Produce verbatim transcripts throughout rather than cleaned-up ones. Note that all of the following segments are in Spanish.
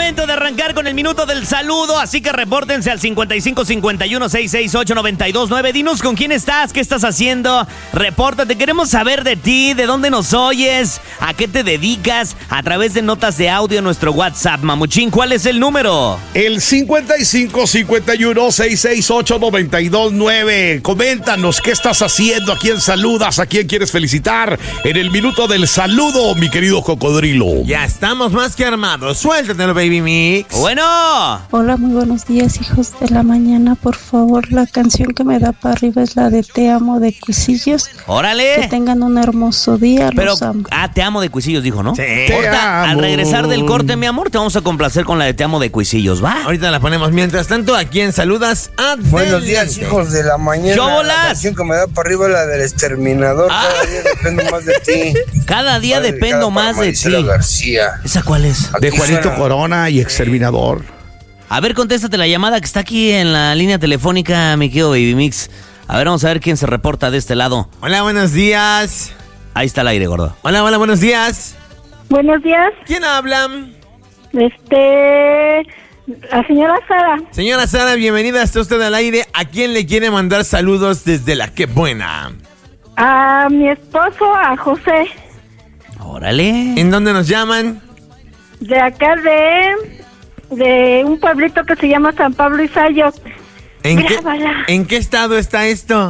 momento de arrancar con el minuto del saludo, así que repórtense al cincuenta y cinco cincuenta y uno sesenta y seis ocho noventa y dos nueve. Dinos con quién estás, qué estás haciendo. Repórtate, queremos saber de ti, de dónde nos oyes, a qué te dedicas, a través de notas de audio en nuestro WhatsApp. Mamuchín, ¿cuál es el número? El cincuenta y cinco cincuenta y uno sesenta y seis ocho noventa y dos nueve. Coméntanos qué estás haciendo, a quién saludas, a quién quieres felicitar en el minuto del saludo, mi querido cocodrilo. Ya estamos más que armados. Suéltatelo, baby mix. Bueno. Hola, muy buenos días, hijos de la mañana. Por favor, la canción que me da para arriba es la de Te amo de Cuisillos. Órale. Que tengan un hermoso día. Pero, los amo. ah, Te amo de Cuisillos, dijo, ¿no? Sí. Ahorita, al amo. regresar del corte, mi amor, te vamos a complacer con la de Te amo de Cuisillos, ¿va? Ahorita la ponemos. Mientras tanto, ¿a quién saludas? Adelante. Buenos días, hijos de la mañana. ¿Qué bolas? La canción que me da para arriba es la del Exterminador. Ah. Cada día dependo más de ti. Cada día Va dependo dedicada más para de Maricela ti. García. ¿Esa cuál es? De Aquí Juanito suena. Corona y Exterminador. A ver, contéstate la llamada que está aquí en la línea telefónica, mi querido Baby Mix. A ver, vamos a ver quién se reporta de este lado. Hola, buenos días. Ahí está el aire, gordo. Hola, hola, buenos días. Buenos días, ¿Quién habla? este, la señora Sara. Señora Sara, bienvenida. Está usted al aire. ¿A quién le quiere mandar saludos desde la Qué Buena? A mi esposo, a José, Órale. ¿En dónde nos llaman? de acá de, de un pueblito que se llama San Pablo Isayo. ¿En qué, Grábala. ¿En qué estado está esto?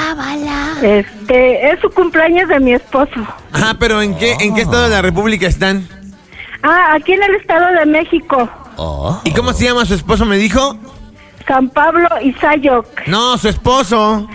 Este, es su cumpleaños de mi esposo. Ah, pero ¿en qué, ¿en qué estado de la República están? Ah, aquí en el Estado de México, Oh. ¿Y cómo se llama su esposo, me dijo? San Pablo Isayo. No, su esposo.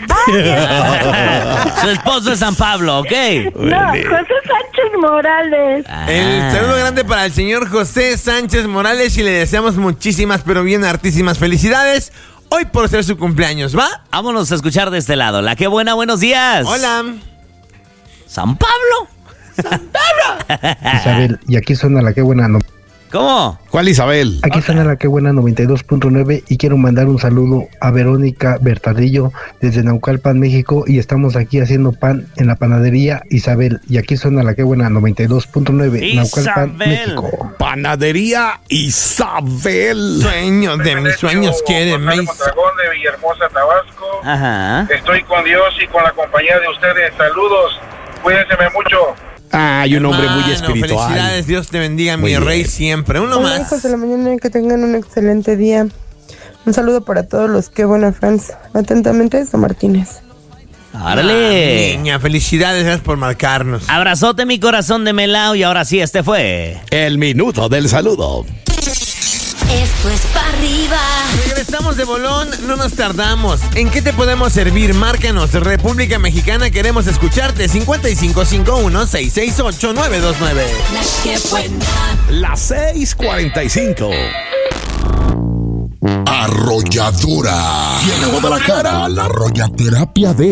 Su esposo es San Pablo, ¿ok? No, José Sánchez Morales. El Ah. saludo grande para el señor José Sánchez Morales y le deseamos muchísimas, pero bien hartísimas felicidades hoy por ser su cumpleaños, ¿va? Vámonos a escuchar de este lado. La Qué Buena, buenos días. Hola. San Pablo. Isabel, y aquí suena la Qué Buena. No, ¿Cómo? ¿Cuál Isabel? aquí suena la Qué Buena noventa y dos punto nueve y quiero mandar un saludo a Verónica Bertadillo desde Naucalpan, México, y estamos aquí haciendo pan en la panadería Isabel, y aquí suena la Qué Buena noventa y dos punto nueve, Naucalpan, Isabel. México. Panadería Isabel. Sueños de mis sueños quiere Gonzalo me Mondragón de Villahermosa, Tabasco. Ajá. Estoy con Dios y con la compañía de ustedes. Saludos. Cuídense mucho. Ay, un hombre muy espiritual. Felicidades, Dios te bendiga, Muy mi bien. rey, siempre. Uno Hola, más. hijos de la mañana, que tengan un excelente día. Un saludo para todos los Qué Buena fans. Atentamente, San Martínez. Órale. Ah, niña, felicidades, gracias por marcarnos. Abrazote mi corazón de melao y ahora sí, este fue El minuto del saludo. Esto es pa' arriba. Regresamos de bolón, no nos tardamos. ¿En qué te podemos servir? Márcanos, República Mexicana, queremos escucharte. cincuenta y cinco cincuenta y uno sesenta y seis ocho nueve dos nueve. La que buena. Las seis cuarenta y cinco. Arrolladora. Tiene Guadalajara, la arrollaterapia de